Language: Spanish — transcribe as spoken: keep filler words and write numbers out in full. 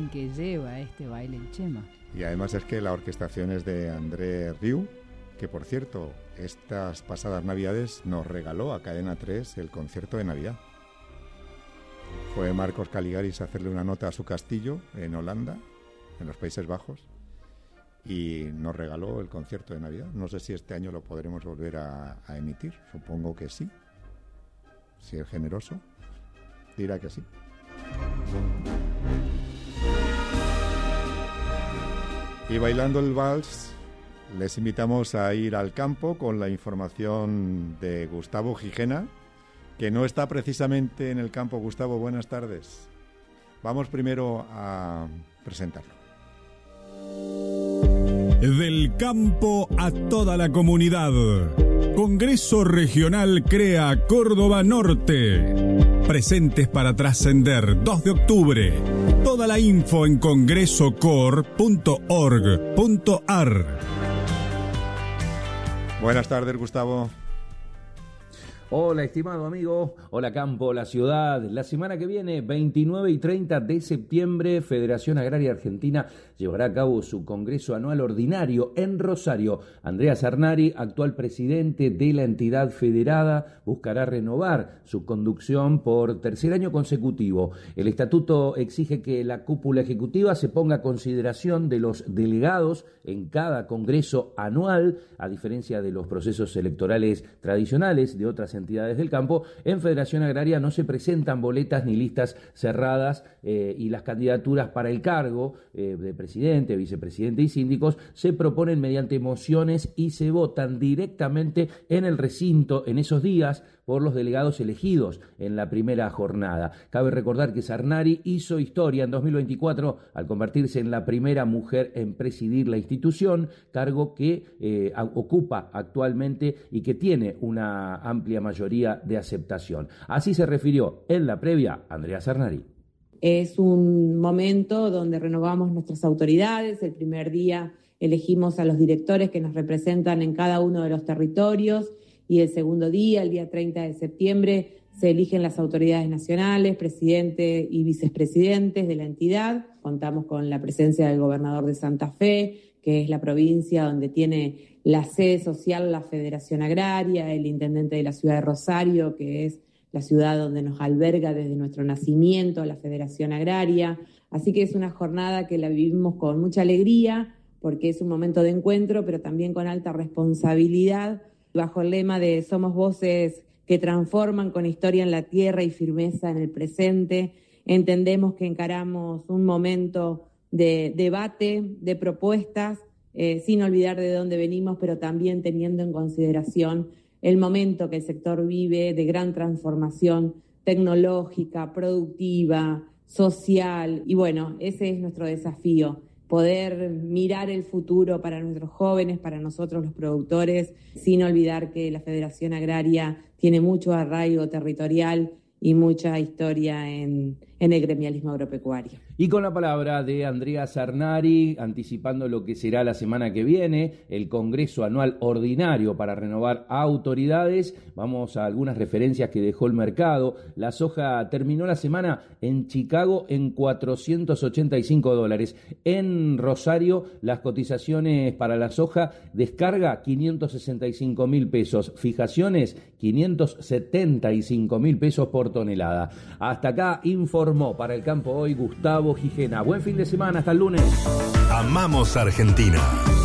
orden que lleva este baile el Chema. Y además es que la orquestación es de André Rieu, que por cierto, estas pasadas Navidades nos regaló a Cadena tres el concierto de Navidad. Fue Marcos Caligaris a hacerle una nota a su castillo en Holanda, en los Países Bajos, y nos regaló el concierto de Navidad. No sé si este año lo podremos volver a, a emitir, supongo que sí. Si es generoso, dirá que sí. Y bailando el vals, les invitamos a ir al campo con la información de Gustavo Gijena, que no está precisamente en el campo. Gustavo, buenas tardes. Vamos primero a presentarlo. Del campo a toda la comunidad. Congreso Regional Crea Córdoba Norte. Presentes para trascender, dos de octubre. Toda la info en congreso cor punto org punto ar. Buenas tardes, Gustavo. Hola, estimado amigo. Hola, campo, la ciudad. La semana que viene, veintinueve y treinta de septiembre, Federación Agraria Argentina llevará a cabo su Congreso Anual Ordinario en Rosario. Andrea Sarnari, actual presidente de la entidad federada, buscará renovar su conducción por tercer año consecutivo. El estatuto exige que la cúpula ejecutiva se ponga a consideración de los delegados en cada Congreso anual, a diferencia de los procesos electorales tradicionales de otras entidades del campo. En Federación Agraria no se presentan boletas ni listas cerradas eh, y las candidaturas para el cargo eh, de presidente, vicepresidente y síndicos se proponen mediante mociones y se votan directamente en el recinto en esos días por los delegados elegidos en la primera jornada. Cabe recordar que Sarnari hizo historia en dos mil veinticuatro al convertirse en la primera mujer en presidir la institución, cargo que eh, ocupa actualmente y que tiene una amplia mayoría de aceptación. Así se refirió en la previa Andrea Sarnari. Es un momento donde renovamos nuestras autoridades. El primer día elegimos a los directores que nos representan en cada uno de los territorios y el segundo día, el día treinta de septiembre, se eligen las autoridades nacionales, presidente y vicepresidentes de la entidad. Contamos con la presencia del gobernador de Santa Fe, que es la provincia donde tiene la sede social la Federación Agraria, el intendente de la ciudad de Rosario, que es la ciudad donde nos alberga desde nuestro nacimiento la Federación Agraria. Así que es una jornada que la vivimos con mucha alegría, porque es un momento de encuentro, pero también con alta responsabilidad, bajo el lema de Somos Voces que transforman, con historia en la tierra y firmeza en el presente. Entendemos que encaramos un momento de debate, de propuestas, eh, sin olvidar de dónde venimos, pero también teniendo en consideración el momento que el sector vive de gran transformación tecnológica, productiva, social. Y bueno, ese es nuestro desafío, poder mirar el futuro para nuestros jóvenes, para nosotros los productores, sin olvidar que la Federación Agraria tiene mucho arraigo territorial y mucha historia en, en el gremialismo agropecuario. Y con la palabra de Andrea Sarnari, anticipando lo que será la semana que viene, el Congreso Anual Ordinario para renovar autoridades, vamos a algunas referencias que dejó el mercado. La soja terminó la semana en Chicago en cuatrocientos ochenta y cinco dólares. En Rosario, las cotizaciones para la soja, descarga quinientos sesenta y cinco mil pesos, fijaciones quinientos setenta y cinco mil pesos por tonelada. Hasta acá informó para el campo hoy Gustavo Gijena. Buen fin de semana, hasta el lunes. Amamos Argentina.